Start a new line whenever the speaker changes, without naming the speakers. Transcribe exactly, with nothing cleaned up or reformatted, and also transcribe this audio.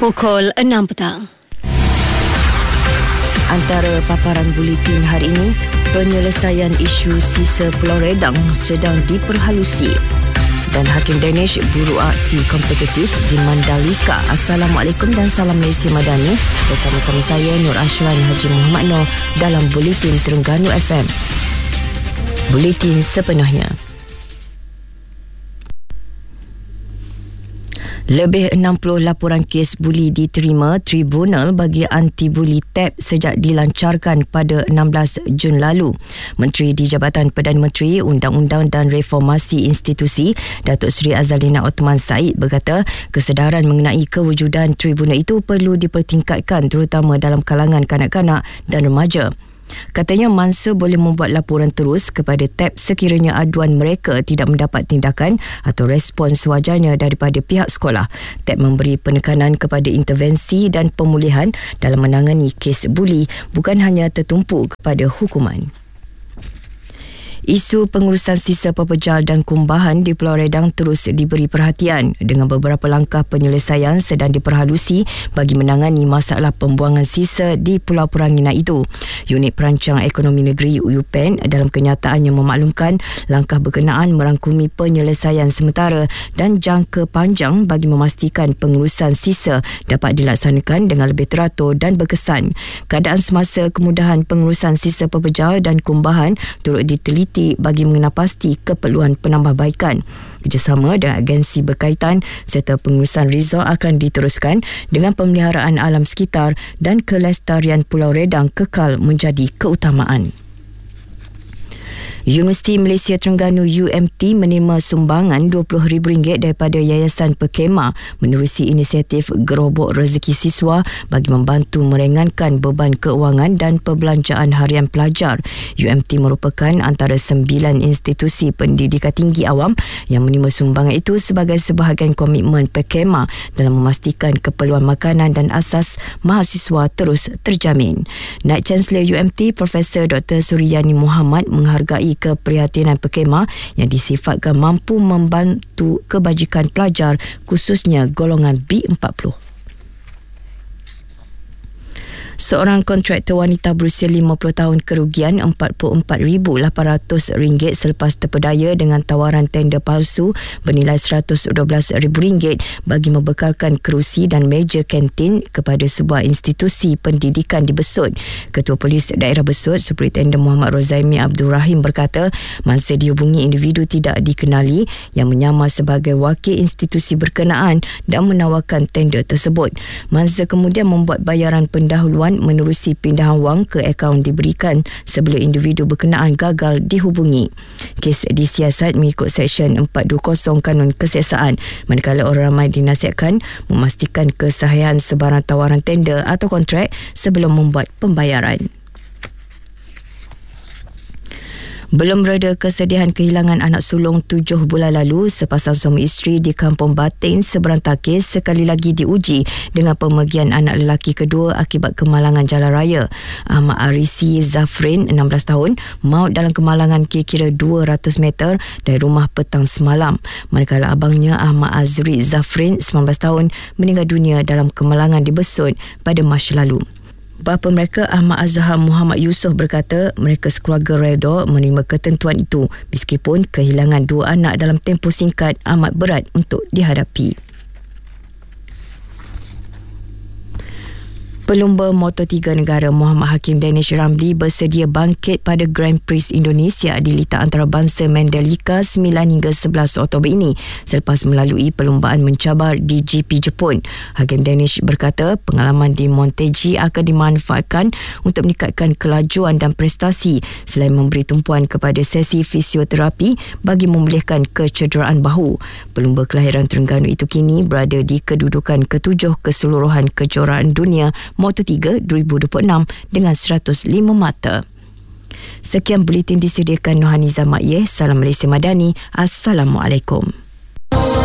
Pukul enam petang.
Antara paparan buletin hari ini, penyelesaian isu sisa Pulau Redang sedang diperhalusi. Dan Hakim Danish buru aksi kompetitif di Mandalika. Assalamualaikum dan salam Malaysia Madani. Bersama-sama saya Nur Ashran Haji Muhammad Noor dalam Buletin Terengganu F M. Buletin sepenuhnya. Lebih enam puluh laporan kes buli diterima Tribunal bagi Anti-Buli T A P sejak dilancarkan pada enam belas Jun lalu. Menteri di Jabatan Perdana Menteri Undang-Undang dan Reformasi Institusi, Datuk Seri Azalina Othman Said berkata, kesedaran mengenai kewujudan tribunal itu perlu dipertingkatkan terutama dalam kalangan kanak-kanak dan remaja. Katanya mangsa boleh membuat laporan terus kepada T A P sekiranya aduan mereka tidak mendapat tindakan atau respons sewajarnya daripada pihak sekolah. T A P memberi penekanan kepada intervensi dan pemulihan dalam menangani kes buli, bukan hanya tertumpu kepada hukuman. Isu pengurusan sisa pepejal dan kumbahan di Pulau Redang terus diberi perhatian dengan beberapa langkah penyelesaian sedang diperhalusi bagi menangani masalah pembuangan sisa di Pulau Perangina itu. Unit Perancang Ekonomi Negeri U P E N dalam kenyataannya memaklumkan langkah berkenaan merangkumi penyelesaian sementara dan jangka panjang bagi memastikan pengurusan sisa dapat dilaksanakan dengan lebih teratur dan berkesan. Keadaan semasa kemudahan pengurusan sisa pepejal dan kumbahan turut diteliti bagi mengenal pasti keperluan penambahbaikan. Kerjasama dengan agensi berkaitan serta pengurusan resort akan diteruskan dengan pemeliharaan alam sekitar dan kelestarian Pulau Redang kekal menjadi keutamaan. Universiti Malaysia Terengganu U M T menerima sumbangan dua puluh ribu ringgit daripada Yayasan Perkema menerusi inisiatif Gerobok Rezeki Siswa bagi membantu meringankan beban keuangan dan perbelanjaan harian pelajar. U M T merupakan antara sembilan institusi pendidikan tinggi awam yang menerima sumbangan itu sebagai sebahagian komitmen Perkema dalam memastikan keperluan makanan dan asas mahasiswa terus terjamin. Naib Chancellor U M T Profesor Doktor Suryani Muhammad menghargai keprihatinan Perkema yang disifatkan mampu membantu kebajikan pelajar khususnya golongan B empat puluh. Seorang kontraktor wanita berusia lima puluh tahun kerugian empat puluh empat ribu lapan ratus ringgit selepas terpedaya dengan tawaran tender palsu bernilai seratus dua belas ribu ringgit bagi membekalkan kerusi dan meja kantin kepada sebuah institusi pendidikan di Besut. Ketua Polis Daerah Besut, Superintendent Muhammad Rozaimi Abdul Rahim berkata, mangsa dihubungi individu tidak dikenali yang menyamar sebagai wakil institusi berkenaan dan menawarkan tender tersebut. Mangsa kemudian membuat bayaran pendahuluan menerusi pindahan wang ke akaun diberikan sebelum individu berkenaan gagal dihubungi. Kes disiasat mengikut Seksyen empat dua kosong Kanun Kesiasaan, manakala orang ramai dinasihatkan memastikan kesahihan sebarang tawaran tender atau kontrak sebelum membuat pembayaran. Belum reda kesedihan kehilangan anak sulung tujuh bulan lalu, sepasang suami isteri di Kampung Batin Seberang Takis sekali lagi diuji dengan pemergian anak lelaki kedua akibat kemalangan jalan raya. Ahmad Arisi Zafrin, enam belas tahun, maut dalam kemalangan kira-kira dua ratus meter dari rumah petang semalam. Manakala abangnya Ahmad Azri Zafrin, sembilan belas tahun, meninggal dunia dalam kemalangan di Besut pada Mac lalu. Bapa mereka Ahmad Azhar Muhammad Yusof berkata mereka sekeluarga redha menerima ketentuan itu meskipun kehilangan dua anak dalam tempoh singkat amat berat untuk dihadapi. Pelumba Motor tiga negara Muhammad Hakim Danish Ramli bersedia bangkit pada Grand Prix Indonesia di Liga Antarabangsa Mandalika sembilan hingga sebelas Oktober ini selepas melalui perlumbaan mencabar di G P Jepun. Hakim Danish berkata pengalaman di Monteji akan dimanfaatkan untuk meningkatkan kelajuan dan prestasi selain memberi tumpuan kepada sesi fisioterapi bagi memulihkan kecederaan bahu. Pelumba kelahiran Terengganu itu kini berada di kedudukan ketujuh keseluruhan kejuaraan dunia Moto tiga dua ribu dua puluh enam dengan seratus lima mata. Sekian buletin disediakan Nohaniza Makyeh. Salam Malaysia Madani. Assalamualaikum.